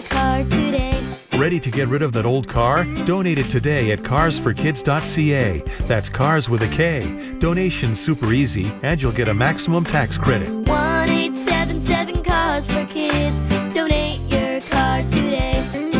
your car today. Ready to get rid of that old car? Donate it today at carsforkids.ca. That's cars with a K. Donation's super easy, and you'll get a maximum tax credit. 1-877 Cars for Kids. Donate your car today.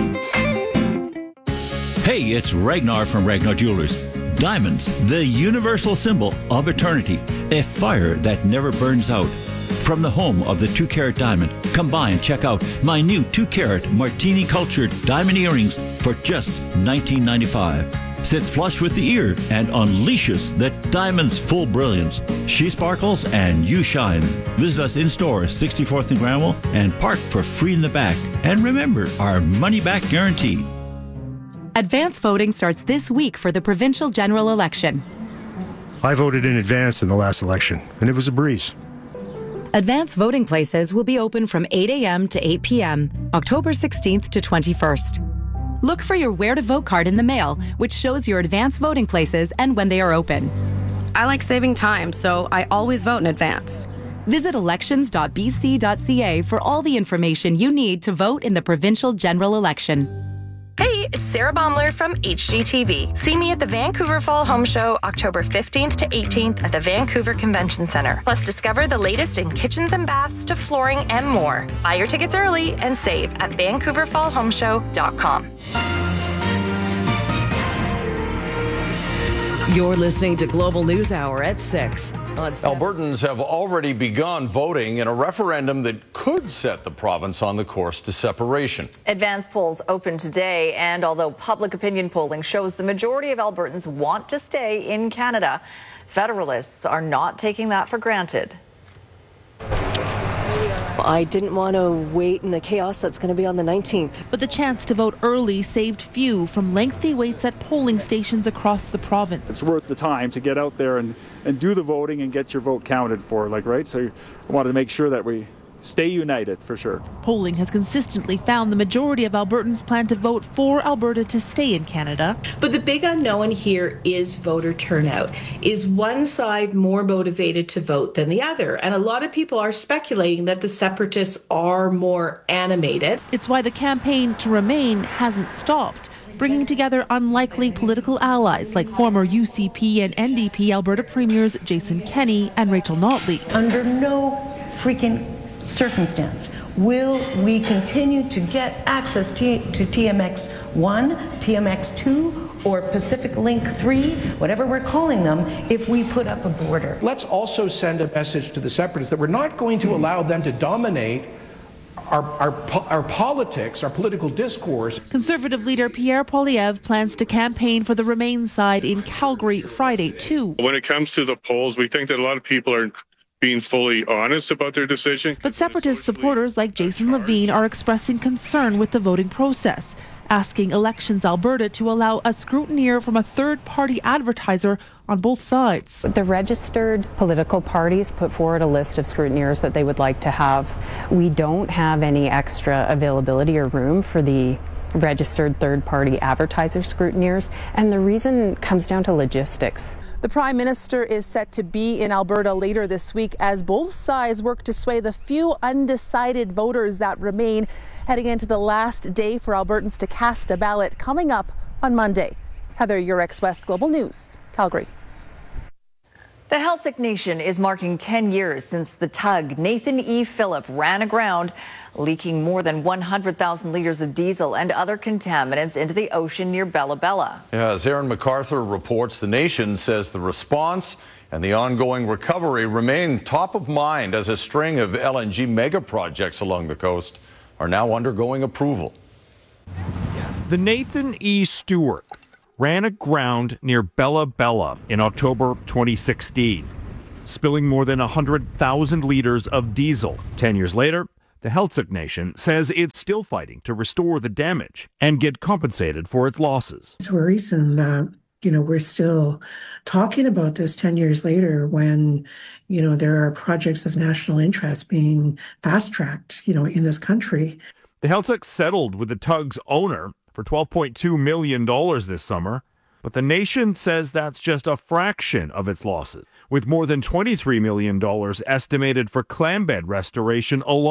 Hey, it's Ragnar from Ragnar Jewelers. Diamonds, the universal symbol of eternity. A fire that never burns out. From the home of the 2-carat diamond, come by and check out my new 2-carat Martini cultured diamond earrings for just $19.95. Sits flush with the ear and unleashes that diamond's full brilliance. She sparkles and you shine. Visit us in store, 64th and Granville, and park for free in the back. And remember our money-back guarantee. Advance voting starts this week for the provincial general election. I voted in advance in the last election, and it was a breeze. Advance voting places will be open from 8 a.m. to 8 p.m., October 16th to 21st. Look for your Where to Vote card in the mail, which shows your advance voting places and when they are open. I like saving time, so I always vote in advance. Visit elections.bc.ca for all the information you need to vote in the provincial general election. Hey, it's Sarah Baumler from HGTV. See me at the Vancouver Fall Home Show, October 15th to 18th at the Vancouver Convention Center. Plus, discover the latest in kitchens and baths to flooring and more. Buy your tickets early and save at VancouverFallHomeShow.com. You're listening to Global News Hour at 6. Albertans have already begun voting in a referendum that could set the province on the course to separation. Advance polls open today, and although public opinion polling shows the majority of Albertans want to stay in Canada, Federalists are not taking that for granted. I didn't want to wait in the chaos that's going to be on the 19th. But the chance to vote early saved few from lengthy waits at polling stations across the province. It's worth the time to get out there and do the voting and get your vote counted for, right? So I wanted to make sure that we stay united for sure. Polling has consistently found the majority of Albertans plan to vote for Alberta to stay in Canada. But the big unknown here is voter turnout. Is one side more motivated to vote than the other? And a lot of people are speculating that the separatists are more animated. It's why the campaign to remain hasn't stopped, bringing together unlikely political allies like former UCP and NDP Alberta Premiers Jason Kenney and Rachel Notley. Under no freaking circumstance will we continue to get access to TMX 1, TMX 2, or Pacific Link 3, whatever we're calling them, if we put up a border. Let's also send a message to the separatists that we're not going to allow them to dominate our politics, our political discourse. Conservative leader Pierre Poilievre plans to campaign for the Remain side in Calgary Friday, too. When it comes to the polls, we think that a lot of people are being fully honest about their decision. But separatist supporters like Jason Levine are expressing concern with the voting process, asking Elections Alberta to allow a scrutineer from a third-party advertiser on both sides. The registered political parties put forward a list of scrutineers that they would like to have. We don't have any extra availability or room for the registered third-party advertiser scrutineers, and the reason comes down to logistics. The Prime Minister is set to be in Alberta later this week as both sides work to sway the few undecided voters that remain, heading into the last day for Albertans to cast a ballot coming up on Monday. Heather Yurex, West Global News, Calgary. The Heiltsuk Nation is marking 10 years since the tug Nathan E. Phillip ran aground, leaking more than 100,000 liters of diesel and other contaminants into the ocean near Bella Bella. Yeah, as Aaron MacArthur reports, the nation says the response and the ongoing recovery remain top of mind as a string of LNG mega projects along the coast are now undergoing approval. The Nathan E. Stewart ran aground near Bella Bella in October 2016, spilling more than 100,000 liters of diesel. 10 years later, the Heiltsuk Nation says it's still fighting to restore the damage and get compensated for its losses. It's worrisome that, we're still talking about this 10 years later when, there are projects of national interest being fast-tracked, in this country. The Heiltsuk settled with the tug's owner for $12.2 million this summer, but the nation says that's just a fraction of its losses, with more than $23 million estimated for clam bed restoration alone.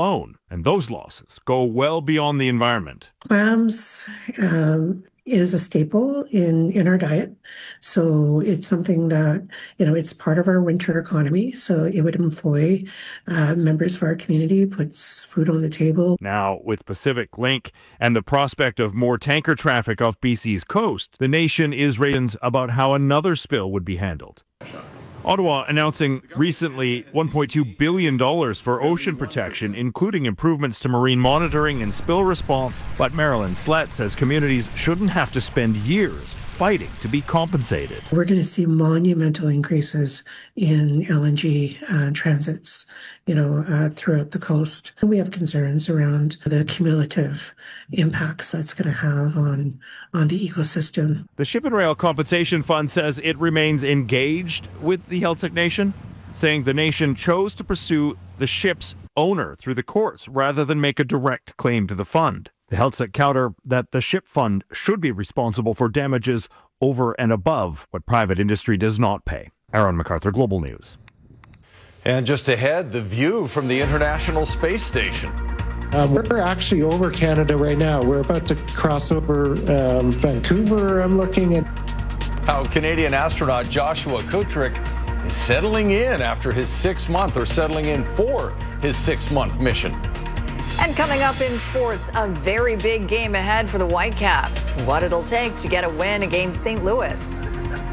And those losses go well beyond the environment. Clams is a staple in our diet. So it's something that, it's part of our winter economy. So it would employ members of our community, puts food on the table. Now, with Pacific Link and the prospect of more tanker traffic off BC's coast, the nation is raising about how another spill would be handled. Ottawa announcing recently $1.2 billion for ocean protection, including improvements to marine monitoring and spill response. But Marilyn Slett says communities shouldn't have to spend years fighting to be compensated. We're going to see monumental increases in LNG transits, throughout the coast. We have concerns around the cumulative impacts that's going to have on the ecosystem. The Ship and Rail Compensation Fund says it remains engaged with the Heiltsuk Nation, saying the nation chose to pursue the ship's owner through the courts rather than make a direct claim to the fund. The Heiltsuk counter that the ship fund should be responsible for damages over and above what private industry does not pay. Aaron MacArthur, Global News. And just ahead, the view from the International Space Station. We're actually over Canada right now. We're about to cross over Vancouver, I'm looking at. How Canadian astronaut Joshua Kutrick is settling in after his 6-month, or settling in for his 6-month mission. And coming up in sports, a very big game ahead for the Whitecaps. What it'll take to get a win against St. Louis.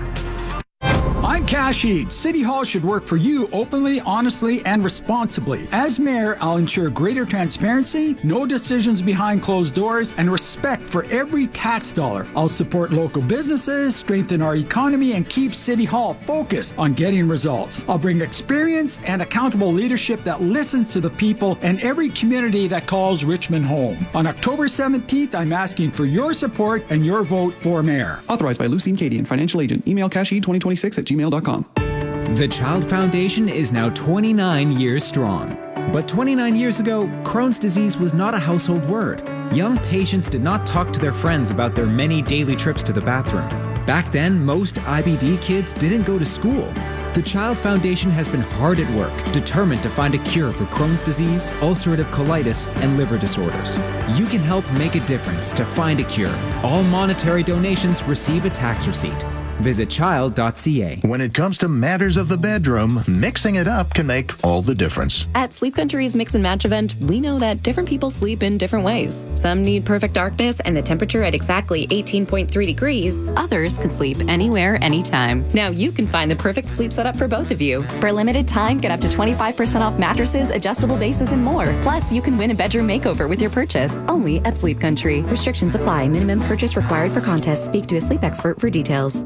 I'm Cash Ead. City Hall should work for you openly, honestly, and responsibly. As mayor, I'll ensure greater transparency, no decisions behind closed doors, and respect for every tax dollar. I'll support local businesses, strengthen our economy, and keep City Hall focused on getting results. I'll bring experienced and accountable leadership that listens to the people and every community that calls Richmond home. On October 17th, I'm asking for your support and your vote for mayor. Authorized by Lucine Cadian, financial agent. Email casheed2026@gmail.com. The Child Foundation is now 29 years strong. But 29 years ago, Crohn's disease was not a household word. Young patients did not talk to their friends about their many daily trips to the bathroom. Back then, most IBD kids didn't go to school. The Child Foundation has been hard at work, determined to find a cure for Crohn's disease, ulcerative colitis, and liver disorders. You can help make a difference to find a cure. All monetary donations receive a tax receipt. Visit child.ca. When it comes to matters of the bedroom, mixing it up can make all the difference. At Sleep Country's Mix and Match event, we know that different people sleep in different ways. Some need perfect darkness and the temperature at exactly 18.3 degrees. Others can sleep anywhere, anytime. Now you can find the perfect sleep setup for both of you. For a limited time, get up to 25% off mattresses, adjustable bases, and more. Plus, you can win a bedroom makeover with your purchase. Only at Sleep Country. Restrictions apply. Minimum purchase required for contest. Speak to a sleep expert for details.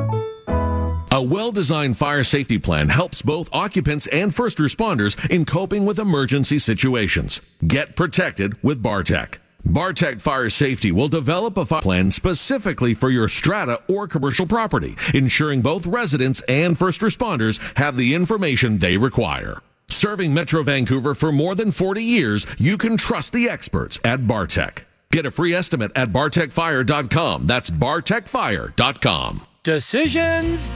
A well-designed fire safety plan helps both occupants and first responders in coping with emergency situations. Get protected with Bartec. Bartec Fire Safety will develop a fire plan specifically for your strata or commercial property, ensuring both residents and first responders have the information they require. Serving Metro Vancouver for more than 40 years, you can trust the experts at Bartec. Get a free estimate at bartecfire.com. That's bartecfire.com. Decisions.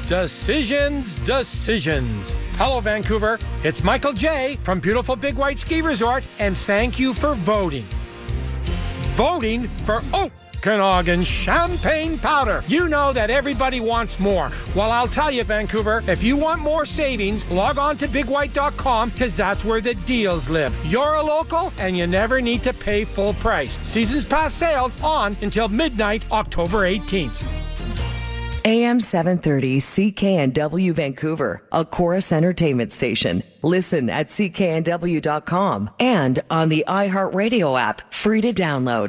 Hello, Vancouver. It's Michael J. from beautiful Big White Ski Resort, and thank you for voting. Voting for Okanagan Champagne Powder. You know that everybody wants more. Well, I'll tell you, Vancouver, if you want more savings, log on to bigwhite.com, because that's where the deals live. You're a local, and you never need to pay full price. Seasons Pass sales on until midnight, October 18th. AM 730 CKNW Vancouver, a Chorus Entertainment station. Listen at cknw.com and on the iHeartRadio app, free to download.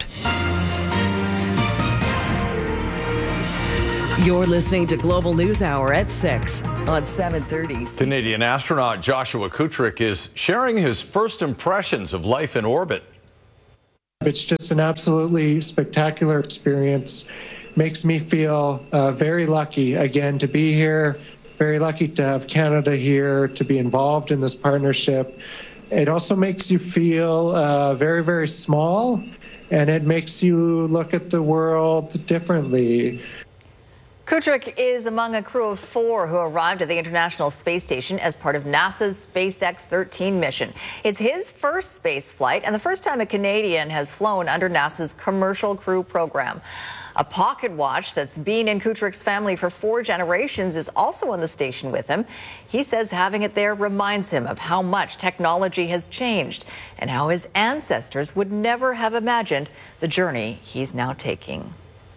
You're listening to Global News Hour at 6 on 730. Canadian astronaut Joshua Kutrick is sharing his first impressions of life in orbit. It's just an absolutely spectacular experience. Makes me feel very lucky, again, to be here, very lucky to have Canada here, to be involved in this partnership. It also makes you feel very, very small, and it makes you look at the world differently. Kutrick is among a crew of 4 who arrived at the International Space Station as part of NASA's SpaceX 13 mission. It's his first space flight and the first time a Canadian has flown under NASA's Commercial Crew Program. A pocket watch that's been in Kutrick's family for 4 generations is also on the station with him. He says having it there reminds him of how much technology has changed and how his ancestors would never have imagined the journey he's now taking.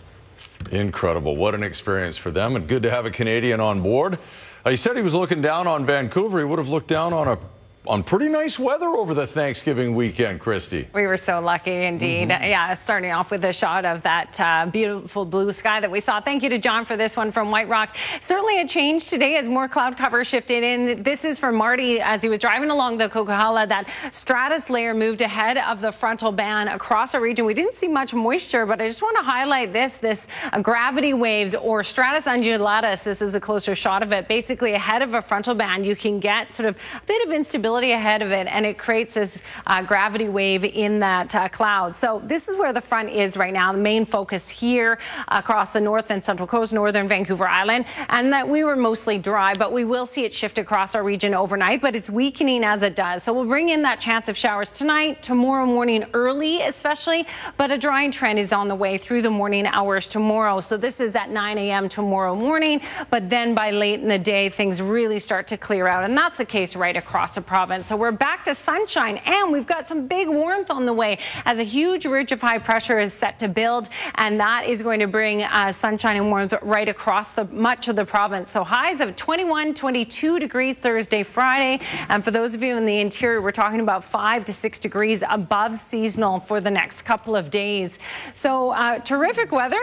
Incredible. What an experience for them, and good to have a Canadian on board. He said he was looking down on Vancouver. He would have looked down on pretty nice weather over the Thanksgiving weekend, Christy. We were so lucky indeed. Yeah, starting off with a shot of that beautiful blue sky that we saw. Thank you to John for this one from White Rock. Certainly a change today as more cloud cover shifted in. This is for Marty as he was driving along the Coquihalla. That stratus layer moved ahead of the frontal band across our region. We didn't see much moisture, but I just want to highlight this gravity waves or stratus undulatus. This is a closer shot of it. Basically ahead of a frontal band, you can get sort of a bit of instability ahead of it, and it creates this gravity wave in that cloud. So this is where the front is right now. The main focus here across the north and central coast, northern Vancouver Island, and that we were mostly dry, but we will see it shift across our region overnight, but it's weakening as it does. So we'll bring in that chance of showers tonight, tomorrow morning early especially, but a drying trend is on the way through the morning hours tomorrow. So this is at 9 a.m. tomorrow morning, but then by late in the day, things really start to clear out, and that's the case right across the province. So we're back to sunshine, and we've got some big warmth on the way as a huge ridge of high pressure is set to build, and that is going to bring sunshine and warmth right across much of the province. So highs of 21, 22 degrees Thursday, Friday, and for those of you in the interior, we're talking about 5 to 6 degrees above seasonal for the next couple of days. So terrific weather.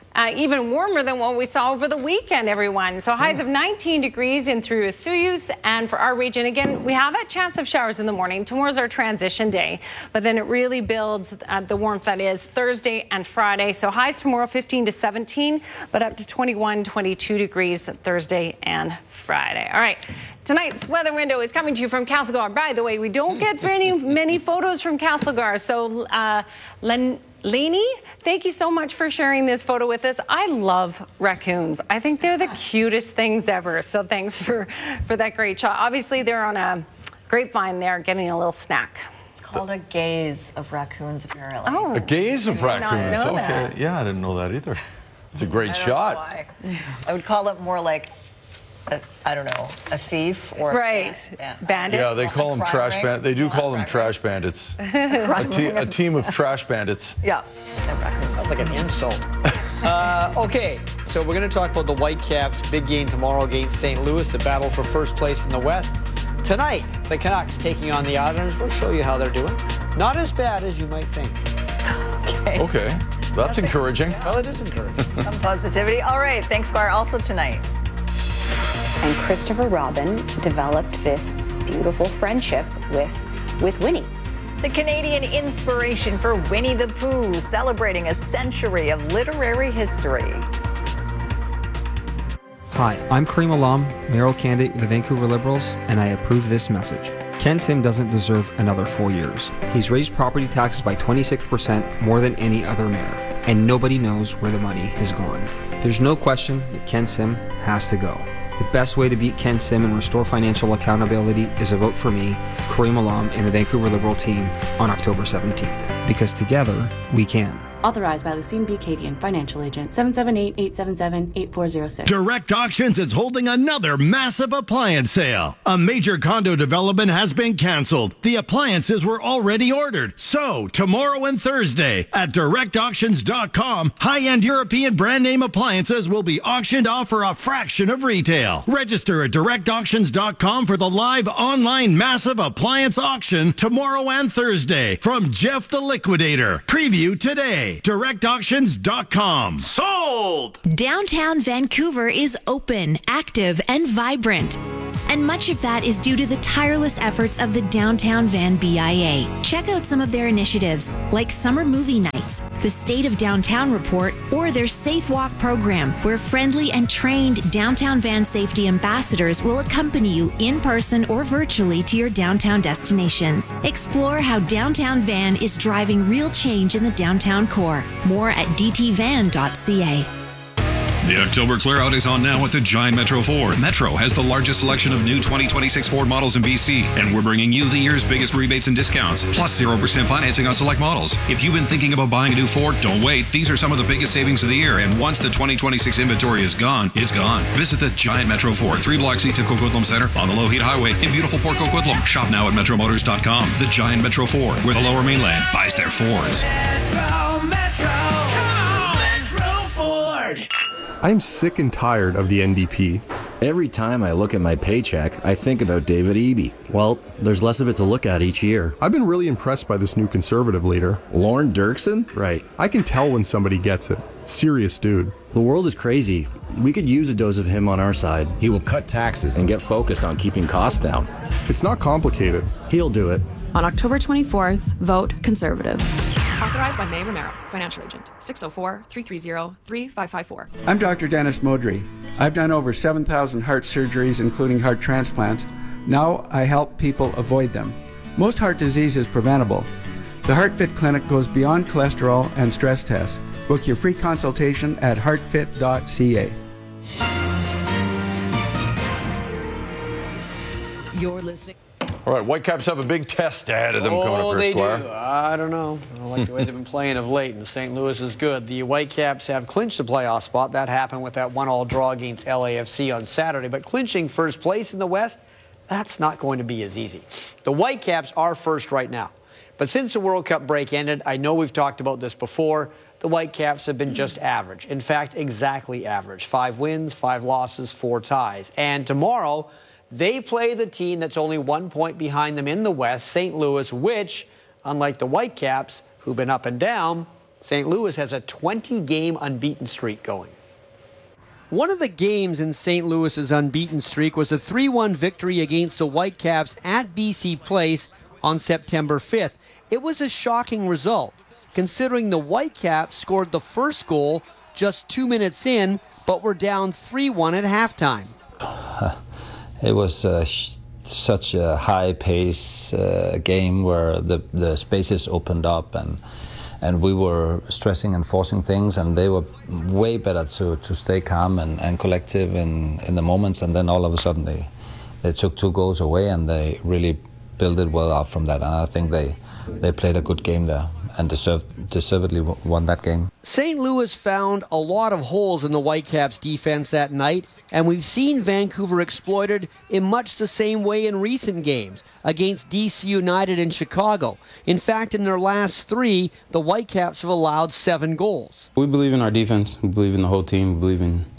Even warmer than what we saw over the weekend, everyone. So highs of 19 degrees in through Osoyoos, and for our region, again, we have a chance of showers in the morning. Tomorrow's our transition day, but then it really builds the warmth that is Thursday and Friday. So highs tomorrow 15 to 17, but up to 21, 22 degrees Thursday and Friday. All right. Tonight's weather window is coming to you from Castlegar. By the way, we don't get many photos from Castlegar. So Lainey, thank you so much for sharing this photo with us. I love raccoons. I think they're the cutest things ever. So thanks for that great shot. Obviously, they're on a grapevine there getting a little snack. It's called a gaze of raccoons, apparently. Oh, A gaze of raccoons. Okay. That. Yeah, I didn't know that either. It's a great shot. I would call it more like I don't know, a thief or bandits. Yeah, they call them trash bandits. They do call them trash bandits. A team of trash bandits. Yeah. Sounds like an insult. Okay, so we're going to talk about the Whitecaps' big game tomorrow against St. Louis, the battle for first place in the West. Tonight, the Canucks taking on the Islanders. We'll show you how they're doing. Not as bad as you might think. Okay. That's encouraging. Well, it is encouraging. Some positivity. All right, thanks, Bar. Also tonight. And Christopher Robin developed this beautiful friendship with Winnie. The Canadian inspiration for Winnie the Pooh, celebrating a century of literary history. Hi, I'm Kareem Alam, mayoral candidate of the Vancouver Liberals, and I approve this message. Ken Sim doesn't deserve another 4 years. He's raised property taxes by 26% more than any other mayor, and nobody knows where the money has gone. There's no question that Ken Sim has to go. The best way to beat Ken Sim and restore financial accountability is a vote for me, Kareem Alam, and the Vancouver Liberal team on October 17th. Because together, we can. Authorized by Lucine B. Cadian, financial agent, 778-877-8406. Direct Auctions is holding another massive appliance sale. A major condo development has been canceled. The appliances were already ordered. So, tomorrow and Thursday at directauctions.com, high-end European brand name appliances will be auctioned off for a fraction of retail. Register at directauctions.com for the live online massive appliance auction tomorrow and Thursday from Jeff the Liquidator. Preview today. DirectAuctions.com. Sold! Downtown Vancouver is open, active, and vibrant. And much of that is due to the tireless efforts of the Downtown Van BIA. Check out some of their initiatives, like summer movie nights, the State of Downtown Report, or their Safe Walk program, where friendly and trained Downtown Van safety ambassadors will accompany you in person or virtually to your downtown destinations. Explore how Downtown Van is driving real change in the downtown core. More at dtvan.ca. The October clearout is on now at the Giant Metro Ford. Metro has the largest selection of new 2026 Ford models in BC, and we're bringing you the year's biggest rebates and discounts, plus 0% financing on select models. If you've been thinking about buying a new Ford, don't wait. These are some of the biggest savings of the year, and once the 2026 inventory is gone, it's gone. Visit the Giant Metro Ford, 3 blocks east of Coquitlam Center on the Lougheed Highway in beautiful Port Coquitlam. Shop now at metromotors.com. The Giant Metro Ford, where the Lower Mainland buys their Fords. I'm sick and tired of the NDP. Every time I look at my paycheck, I think about David Eby. Well, there's less of it to look at each year. I've been really impressed by this new Conservative leader. Lorne Dirksen? Right. I can tell when somebody gets it. Serious dude. The world is crazy. We could use a dose of him on our side. He will cut taxes and get focused on keeping costs down. It's not complicated. He'll do it. On October 24th, vote Conservative. Authorized by May Romero, financial agent, 604-330-3554. I'm Dr. Dennis Modry. I've done over 7,000 heart surgeries, including heart transplants. Now I help people avoid them. Most heart disease is preventable. The HeartFit Clinic goes beyond cholesterol and stress tests. Book your free consultation at heartfit.ca. You're listening. All right, Whitecaps have a big test ahead of them coming up here, they Squire. do. I don't know. I don't like the way they've been playing of late, and St. Louis is good. The Whitecaps have clinched the playoff spot. That happened with that 1-1 draw against LAFC on Saturday. But clinching first place in the West, that's not going to be as easy. The Whitecaps are first right now. But since the World Cup break ended, I know we've talked about this before, the Whitecaps have been just average. In fact, exactly average. 5 wins, 5 losses, 4 ties. And tomorrow, they play the team that's only 1 point behind them in the West, St. Louis, which, unlike the Whitecaps, who've been up and down, St. Louis has a 20-game unbeaten streak going. One of the games in St. Louis's unbeaten streak was a 3-1 victory against the Whitecaps at BC Place on September 5th. It was a shocking result, considering the Whitecaps scored the first goal just 2 minutes in, but were down 3-1 at halftime. It was such a high-pace game where the spaces opened up and we were stressing and forcing things, and they were way better to stay calm and collective in the moments, and then all of a sudden they took 2 goals away and they really built it well out from that. And I think they played a good game there and deservedly won that game. St. Louis found a lot of holes in the Whitecaps' defense that night, and we've seen Vancouver exploited in much the same way in recent games against DC United and Chicago. In fact, in their last 3, the Whitecaps have allowed 7 goals. We believe in our defense. We believe in the whole team. We believe in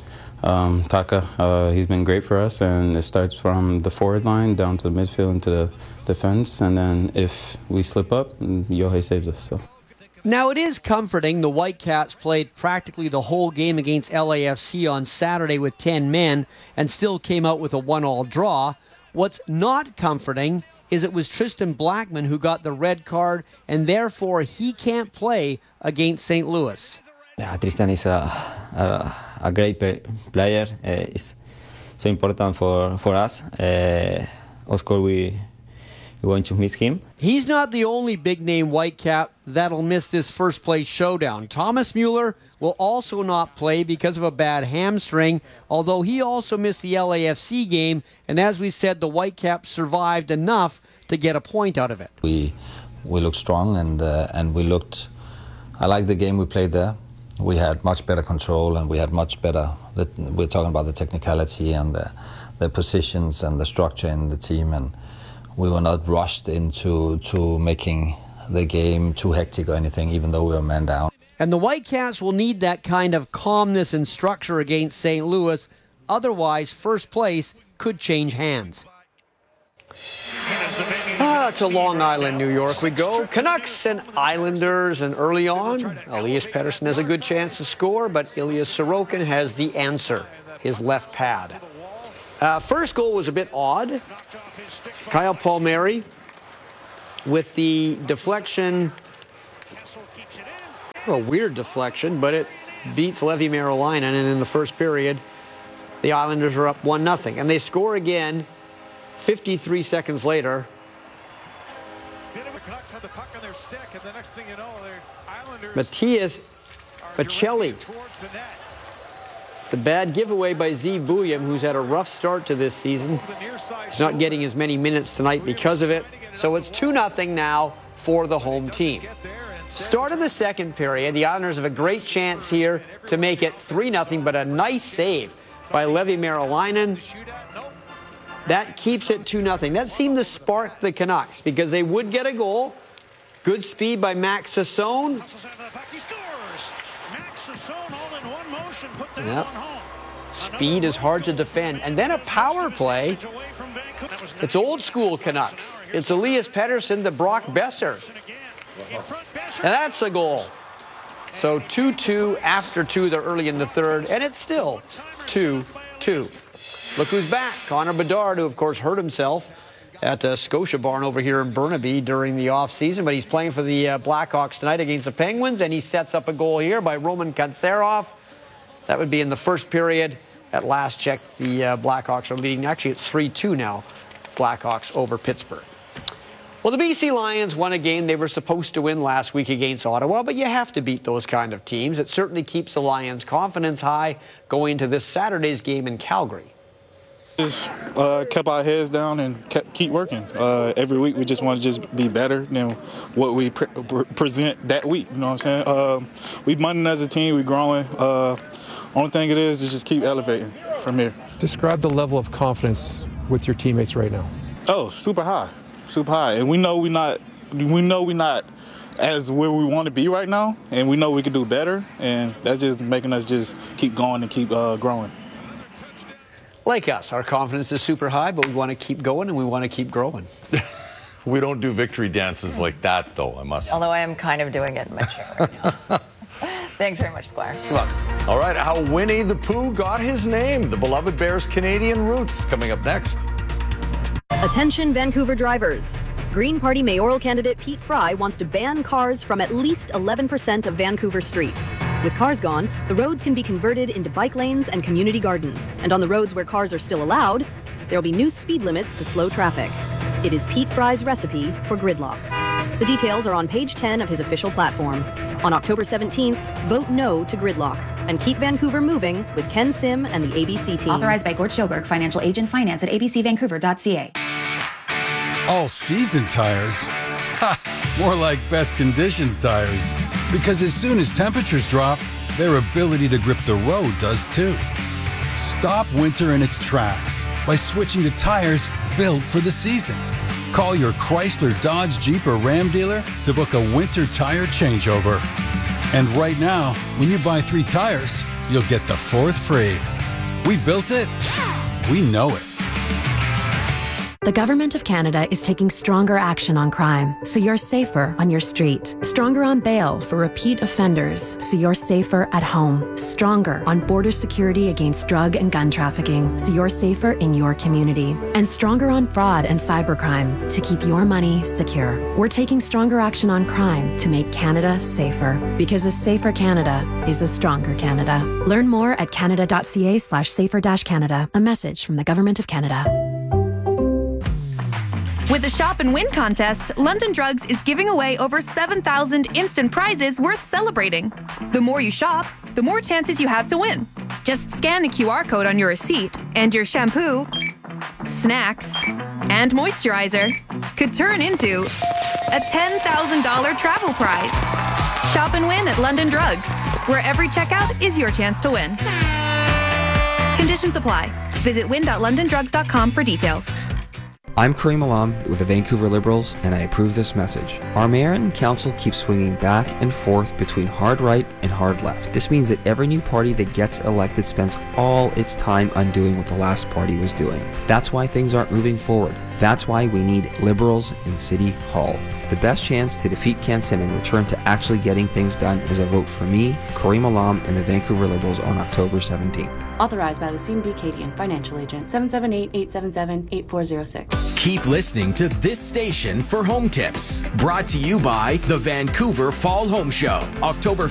Taka. He's been great for us, and it starts from the forward line down to the midfield into the defense, and then if we slip up, Yohei saves us. So. Now, it is comforting the Whitecaps played practically the whole game against LAFC on Saturday with 10 men and still came out with a 1-1 draw. What's not comforting is it was Tristan Blackman who got the red card, and therefore he can't play against St. Louis. Yeah, Tristan is a great player. It's so important for us. Of course, we're going to miss him. He's not the only big-name Whitecap that'll miss this first-place showdown. Thomas Mueller will also not play because of a bad hamstring, although he also missed the LAFC game, and as we said, the Whitecaps survived enough to get a point out of it. We looked strong, and we looked... I like the game we played there. We had much better control, and we had much better... We're talking about the technicality and the positions and the structure in the team, and we were not rushed into making the game too hectic or anything, even though we were man down. And the Whitecaps will need that kind of calmness and structure against St. Louis. Otherwise, first place could change hands. To Long Island, New York we go. Canucks and Islanders, and early on, Elias Pettersson has a good chance to score, but Ilya Sorokin has the answer, his left pad. First goal was a bit odd. Kyle Palmieri with the deflection, a weird deflection, but it beats Levi Merolainen, and in the first period, the Islanders are up 1-0, and they score again 53 seconds later. Matthias Bacelli It's a bad giveaway by Zeev Buium, who's had a rough start to this season. He's not getting as many minutes tonight because of it. So it's 2-0 now for the home team. Start of the second period, the Islanders have a great chance here to make it 3-0, but a nice save by Levi Merilainen. That keeps it 2-0. That seemed to spark the Canucks because they would get a goal. Good speed by Max Sasson. Yep. Speed is hard to defend. And then a power play. It's old school Canucks. It's Elias Pettersson to Brock Besser. And that's a goal. So 2-2 after 2. They're early in the third. And it's still 2-2. Look who's back. Connor Bedard, who, of course, hurt himself at Scotia Barn over here in Burnaby during the offseason. But he's playing for the Blackhawks tonight against the Penguins. And he sets up a goal here by Roman Kanserov. That would be in the first period. At last check, the Blackhawks are leading. Actually, it's 3-2 now. Blackhawks over Pittsburgh. Well, the BC Lions won a game they were supposed to win last week against Ottawa, but you have to beat those kind of teams. It certainly keeps the Lions' confidence high going into this Saturday's game in Calgary. Just kept our heads down and keep working. Every week we just want to just be better than what we present that week. You know what I'm saying? We've money as a team. We're growing. Only thing it is just keep elevating from here. Describe the level of confidence with your teammates right now. Oh, super high, and we know we're not as where we want to be right now, and we know we can do better, and that's just making us just keep going and keep growing. Like us, our confidence is super high, but we want to keep going and we want to keep growing. We don't do victory dances like that, though, I must say. Although I am kind of doing it in my chair right now. Thanks very much, Squire. Look. All right, how Winnie the Pooh got his name. The beloved Bears' Canadian roots coming up next. Attention, Vancouver drivers. Green Party mayoral candidate Pete Fry wants to ban cars from at least 11% of Vancouver streets. With cars gone, the roads can be converted into bike lanes and community gardens. And on the roads where cars are still allowed, there'll be new speed limits to slow traffic. It is Pete Fry's recipe for gridlock. The details are on page 10 of his official platform. On October 17th, vote no to gridlock and keep Vancouver moving with Ken Sim and the ABC team. Authorized by Gord Schoberg, financial agent, finance at abcvancouver.ca. All season tires? Ha! More like best conditions tires. Because as soon as temperatures drop, their ability to grip the road does too. Stop winter in its tracks by switching to tires built for the season. Call your Chrysler, Dodge, Jeep, or Ram dealer to book a winter tire changeover. And right now, when you buy 3 tires, you'll get the 4th free. We built it. We know it. The Government of Canada is taking stronger action on crime, so you're safer on your street. Stronger on bail for repeat offenders, so you're safer at home. Stronger on border security against drug and gun trafficking, so you're safer in your community. And stronger on fraud and cybercrime, to keep your money secure. We're taking stronger action on crime to make Canada safer. Because a safer Canada is a stronger Canada. Learn more at canada.ca/safer-Canada. A message from the Government of Canada. With the Shop and Win contest, London Drugs is giving away over 7,000 instant prizes worth celebrating. The more you shop, the more chances you have to win. Just scan the QR code on your receipt, and your shampoo, snacks, and moisturizer could turn into a $10,000 travel prize. Shop and win at London Drugs, where every checkout is your chance to win. Conditions apply. Visit win.londondrugs.com for details. I'm Kareem Alam with the Vancouver Liberals, and I approve this message. Our mayor and council keep swinging back and forth between hard right and hard left. This means that every new party that gets elected spends all its time undoing what the last party was doing. That's why things aren't moving forward. That's why we need Liberals in City Hall. The best chance to defeat Ken Sim and return to actually getting things done is a vote for me, Kareem Alam, and the Vancouver Liberals on October 17th. Authorized by Lucine B. Cadian, financial agent, 778-877-8406. Keep listening to this station for home tips. Brought to you by the Vancouver Fall Home Show, October